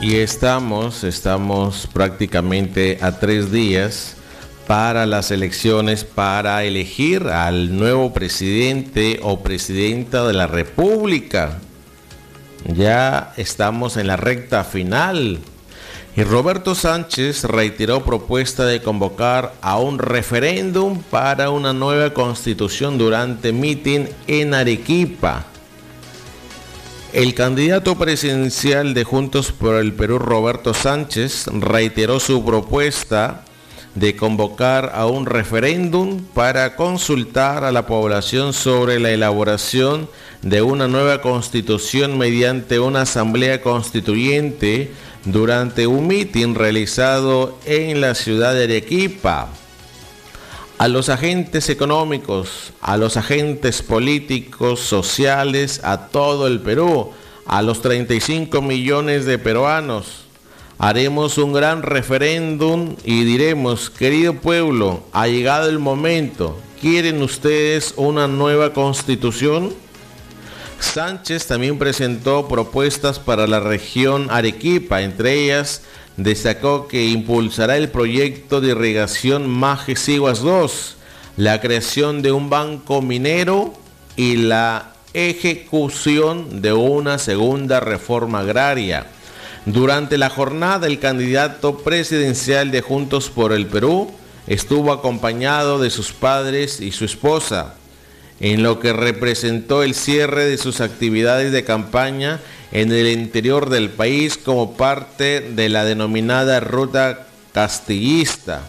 Y estamos prácticamente a 3 días para las elecciones para elegir al nuevo presidente o presidenta de la República. Ya estamos en la recta final. Y Roberto Sánchez reiteró propuesta de convocar a un referéndum para una nueva constitución durante mitin en Arequipa. El candidato presidencial de Juntos por el Perú, Roberto Sánchez, reiteró su propuesta de convocar a un referéndum para consultar a la población sobre la elaboración de una nueva constitución mediante una asamblea constituyente durante un mitin realizado en la ciudad de Arequipa. A los agentes económicos, a los agentes políticos, sociales, a todo el Perú, a los 35 millones de peruanos. Haremos un gran referéndum y diremos, querido pueblo, ha llegado el momento. ¿Quieren ustedes una nueva constitución? Sánchez también presentó propuestas para la región Arequipa, entre ellas destacó que impulsará el proyecto de irrigación Maje-Siguas 2, la creación de un banco minero y la ejecución de una segunda reforma agraria. Durante la jornada, el candidato presidencial de Juntos por el Perú estuvo acompañado de sus padres y su esposa, en lo que representó el cierre de sus actividades de campaña en el interior del país como parte de la denominada Ruta Castillista.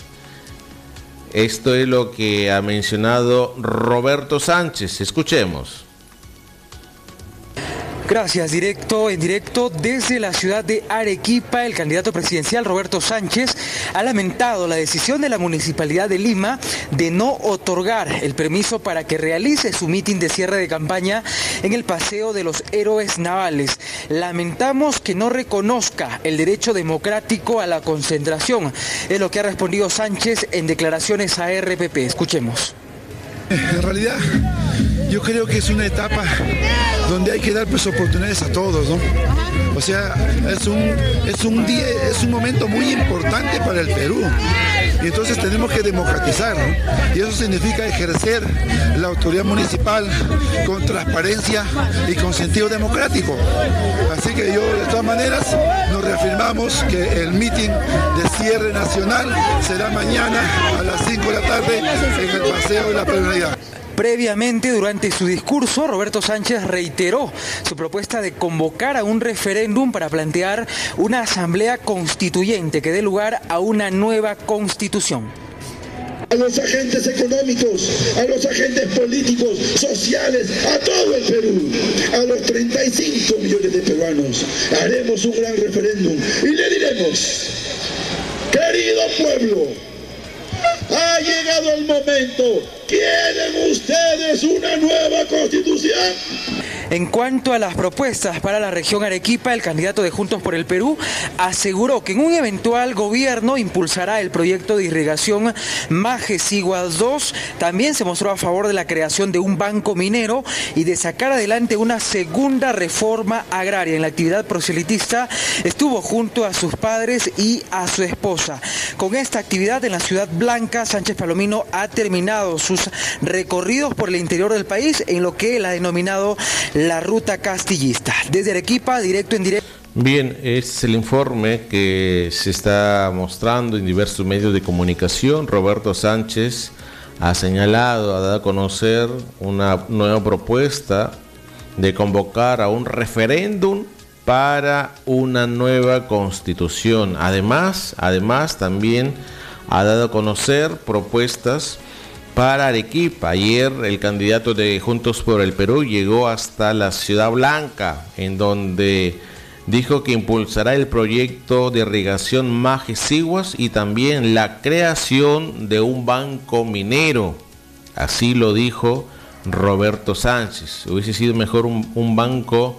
Esto es lo que ha mencionado Roberto Sánchez. Escuchemos. Gracias. En directo desde la ciudad de Arequipa, el candidato presidencial Roberto Sánchez ha lamentado la decisión de la Municipalidad de Lima de no otorgar el permiso para que realice su mitin de cierre de campaña en el Paseo de los Héroes Navales. Lamentamos que no reconozca el derecho democrático a la concentración, es lo que ha respondido Sánchez en declaraciones a RPP. Escuchemos. En realidad, yo creo que es una etapa donde hay que dar pues oportunidades a todos, ¿no? O sea, es un momento muy importante para el Perú. Y entonces tenemos que democratizar, ¿no? Y eso significa ejercer la autoridad municipal con transparencia y con sentido democrático. Así que yo, de todas maneras, nos reafirmamos que el mitin de cierre nacional será mañana a las 5 de la tarde en el Paseo de la Peronalidad. Previamente, durante su discurso, Roberto Sánchez reiteró su propuesta de convocar a un referéndum para plantear una asamblea constituyente que dé lugar a una nueva constitución. A los agentes económicos, a los agentes políticos, sociales, a todo el Perú, a los 35 millones de peruanos, haremos un gran referéndum y le diremos, querido pueblo, ha llegado el momento. ¿Quieren ustedes una nueva constitución? En cuanto a las propuestas para la región Arequipa, el candidato de Juntos por el Perú aseguró que en un eventual gobierno impulsará el proyecto de irrigación Maje-Siguas 2. También se mostró a favor de la creación de un banco minero y de sacar adelante una segunda reforma agraria. En la actividad proselitista estuvo junto a sus padres y a su esposa. Con esta actividad en la Ciudad Blanca, Sánchez Palomino ha terminado sus recorridos por el interior del país en lo que él ha denominado la Ruta Castillista. Desde Arequipa, directo en directo. Bien, es el informe que se está mostrando en diversos medios de comunicación. Roberto Sánchez ha señalado, ha dado a conocer una nueva propuesta de convocar a un referéndum para una nueva constitución. Además también ha dado a conocer propuestas para Arequipa. Ayer el candidato de Juntos por el Perú llegó hasta la Ciudad Blanca, en donde dijo que impulsará el proyecto de irrigación Maje-Siguas y también la creación de un banco minero. Así lo dijo Roberto Sánchez. Hubiese sido mejor un banco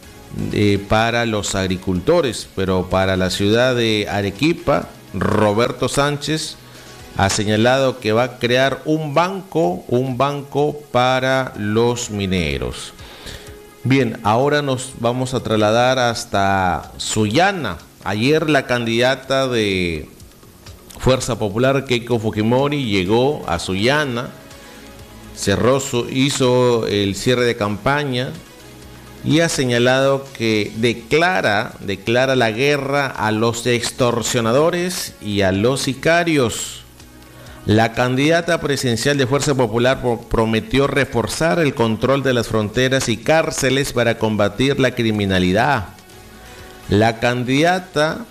para los agricultores, pero para la ciudad de Arequipa, Roberto Sánchez ha señalado que va a crear un banco para los mineros. Bien, ahora nos vamos a trasladar hasta Sullana. Ayer la candidata de Fuerza Popular, Keiko Fujimori, llegó a Sullana, hizo el cierre de campaña y ha señalado que declara la guerra a los extorsionadores y a los sicarios. La candidata presidencial de Fuerza Popular prometió reforzar el control de las fronteras y cárceles para combatir la criminalidad. La candidata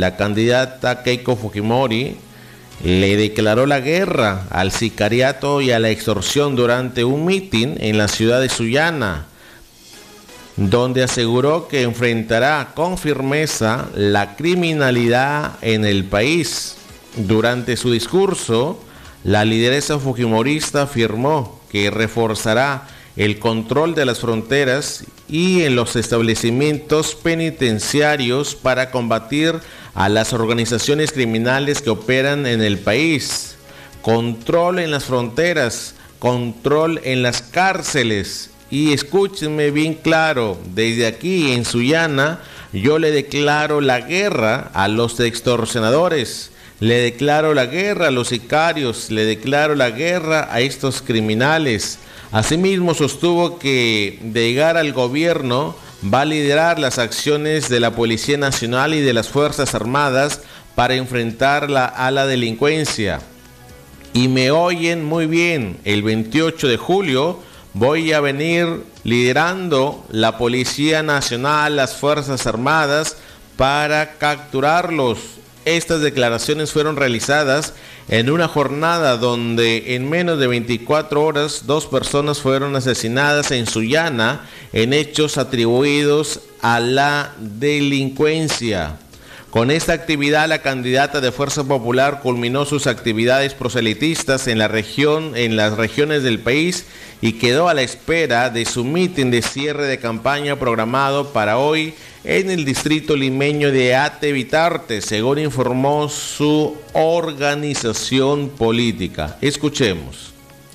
Keiko Fujimori le declaró la guerra al sicariato y a la extorsión durante un mitin en la ciudad de Sullana, donde aseguró que enfrentará con firmeza la criminalidad en el país. Durante su discurso, la lideresa fujimorista afirmó que reforzará el control de las fronteras y en los establecimientos penitenciarios para combatir a las organizaciones criminales que operan en el país. Control en las fronteras, control en las cárceles. Y escúchenme bien claro, desde aquí en Sullana yo le declaro la guerra a los extorsionadores, le declaro la guerra a los sicarios, le declaro la guerra a estos criminales. Asimismo sostuvo que de llegar al gobierno va a liderar las acciones de la Policía Nacional y de las Fuerzas Armadas para enfrentar a la delincuencia. Y me oyen muy bien, el 28 de julio voy a venir liderando la Policía Nacional, las Fuerzas Armadas para capturarlos. Estas declaraciones fueron realizadas en una jornada donde en menos de 24 horas 2 personas fueron asesinadas en Sullana en hechos atribuidos a la delincuencia. Con esta actividad, la candidata de Fuerza Popular culminó sus actividades proselitistas en las regiones del país y quedó a la espera de su mitin de cierre de campaña programado para hoy en el distrito limeño de Atevitarte, según informó su organización política. Escuchemos.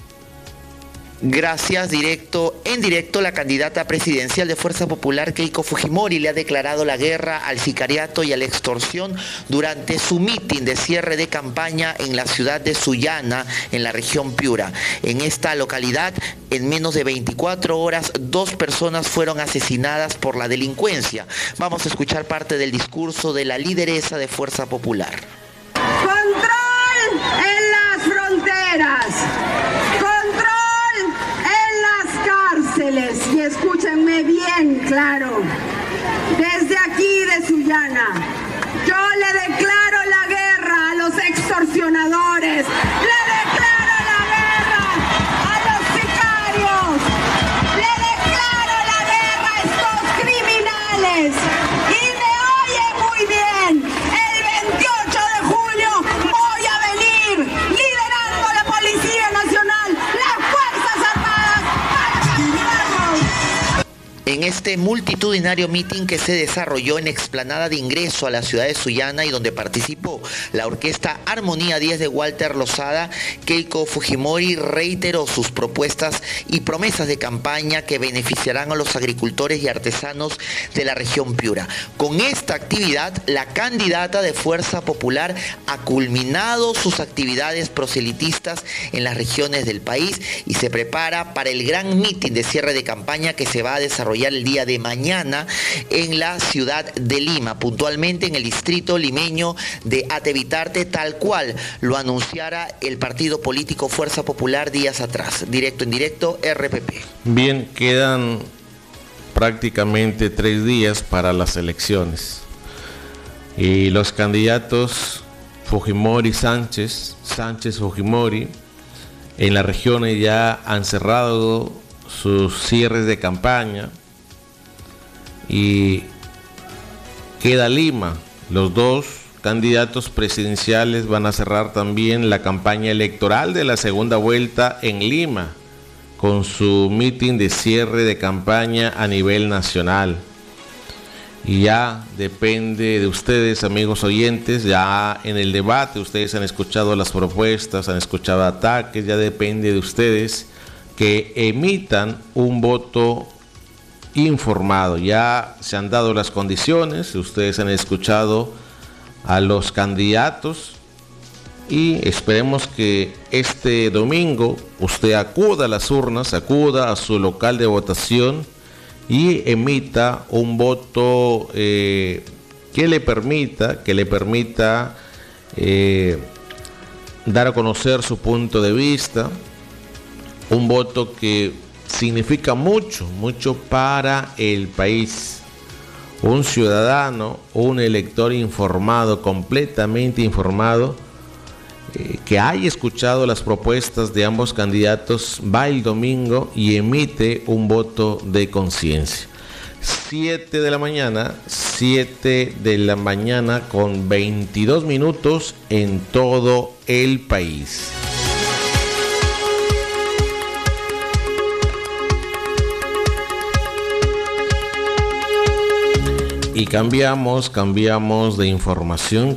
Gracias. En directo, la candidata presidencial de Fuerza Popular, Keiko Fujimori, le ha declarado la guerra al sicariato y a la extorsión durante su mitin de cierre de campaña en la ciudad de Sullana, en la región Piura. En esta localidad, en menos de 24 horas, 2 personas fueron asesinadas por la delincuencia. Vamos a escuchar parte del discurso de la lideresa de Fuerza Popular. Control en las fronteras. Y escúchenme bien claro, desde aquí de Sullana, yo le declaro la guerra a los extorsionadores, le declaro la guerra a los sicarios, le declaro la guerra a estos criminales. Y me oye muy bien, el 28 de julio voy a venir liderando la Policía Nacional, las Fuerzas Armadas, para capturarlos. En este multitudinario mitin que se desarrolló en explanada de ingreso a la ciudad de Sullana y donde participó la orquesta Armonía 10 de Walter Lozada, Keiko Fujimori reiteró sus propuestas y promesas de campaña que beneficiarán a los agricultores y artesanos de la región Piura. Con esta actividad, la candidata de Fuerza Popular ha culminado sus actividades proselitistas en las regiones del país y se prepara para el gran mitin de cierre de campaña que se va a desarrollar el día de mañana en la ciudad de Lima, puntualmente en el distrito limeño de Atevitarte, tal cual lo anunciara el partido político Fuerza Popular días atrás. Directo en directo, RPP. Bien, quedan prácticamente 3 días para las elecciones y los candidatos Fujimori Sánchez Fujimori en las regiones ya han cerrado sus cierres de campaña y queda Lima. Los 2 candidatos presidenciales van a cerrar también la campaña electoral de la segunda vuelta en Lima con su mitin de cierre de campaña a nivel nacional. Y ya depende de ustedes, amigos oyentes, ya en el debate ustedes han escuchado las propuestas, han escuchado ataques, ya depende de ustedes que emitan un voto informado. Ya se han dado las condiciones, ustedes han escuchado a los candidatos y esperemos que este domingo usted acuda a las urnas, acuda a su local de votación y emita un voto que le permita dar a conocer su punto de vista, un voto que significa mucho para el país. Un ciudadano, un elector informado, completamente informado, que haya escuchado las propuestas de ambos candidatos, va el domingo y emite un voto de conciencia. 7 de la mañana con 22 minutos en todo el país. Y cambiamos de información.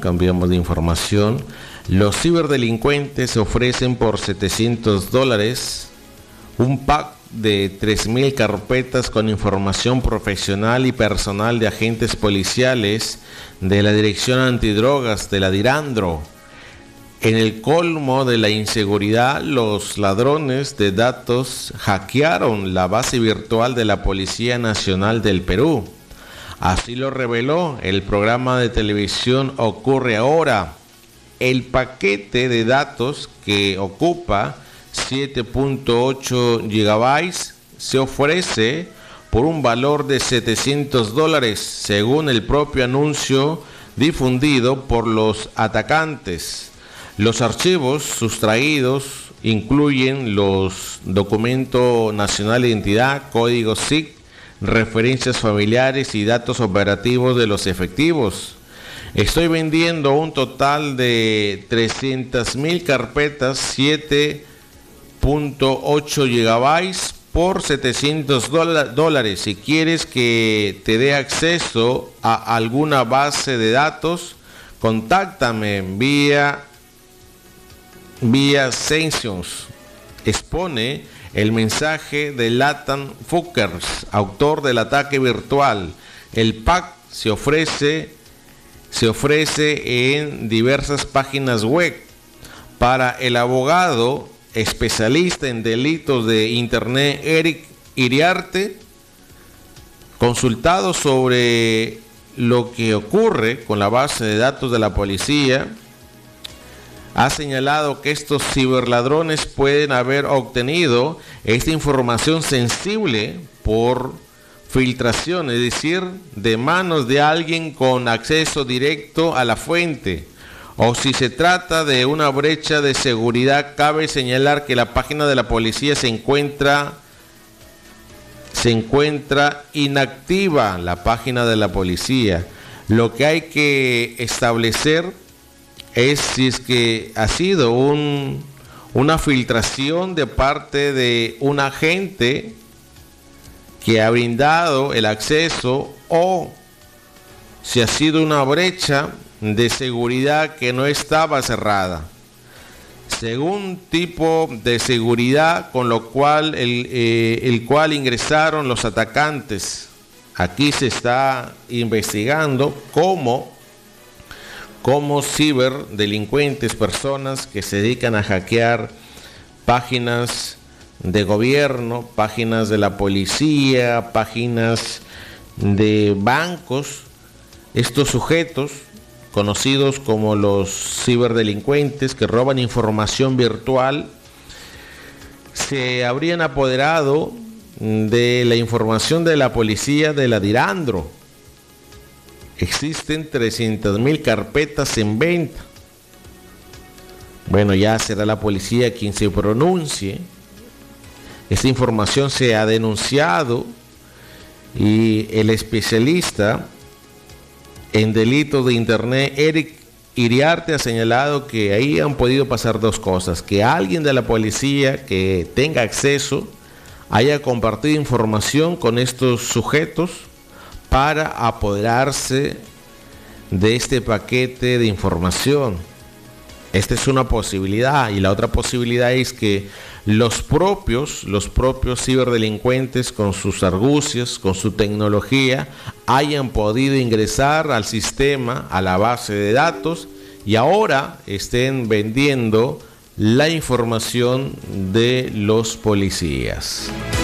Los ciberdelincuentes ofrecen por $700 un pack de 3.000 carpetas con información profesional y personal de agentes policiales de la Dirección Antidrogas de la Dirandro. En el colmo de la inseguridad, los ladrones de datos hackearon la base virtual de la Policía Nacional del Perú. Así lo reveló el programa de televisión Ocurre Ahora. El paquete de datos, que ocupa 7.8 gigabytes, se ofrece por un valor de $700, según el propio anuncio difundido por los atacantes. Los archivos sustraídos incluyen los documentos nacional de identidad, código SIC, referencias familiares y datos operativos de los efectivos. Estoy vendiendo un total de 300.000 carpetas 7.8 gigabytes por $700. Si quieres que te dé acceso a alguna base de datos, contáctame vía Sessions. Expone el mensaje de Latam Fuckers, autor del ataque virtual. El pack se ofrece en diversas páginas web. Para el abogado especialista en delitos de Internet Eric Iriarte, consultado sobre lo que ocurre con la base de datos de la policía, ha señalado que estos ciberladrones pueden haber obtenido esta información sensible por filtración, es decir, de manos de alguien con acceso directo a la fuente. O si se trata de una brecha de seguridad, cabe señalar que la página de la policía se encuentra inactiva, la página de la policía. Lo que hay que establecer es si es que ha sido una filtración de parte de un agente que ha brindado el acceso, o si ha sido una brecha de seguridad que no estaba cerrada. Según tipo de seguridad con lo cual el cual ingresaron los atacantes. Aquí se está investigando cómo ciberdelincuentes, personas que se dedican a hackear páginas de gobierno, páginas de la policía, páginas de bancos, estos sujetos conocidos como los ciberdelincuentes que roban información virtual, se habrían apoderado de la información de la policía de la Dirandro. Existen 300.000 carpetas en venta. Bueno, ya será la policía quien se pronuncie. Esta información se ha denunciado y el especialista en delitos de Internet, Eric Iriarte, ha señalado que ahí han podido pasar dos cosas: que alguien de la policía que tenga acceso haya compartido información con estos sujetos para apoderarse de este paquete de información. Esta es una posibilidad, y la otra posibilidad es que los propios ciberdelincuentes, con sus argucias, con su tecnología, hayan podido ingresar al sistema, a la base de datos, y ahora estén vendiendo la información de los policías.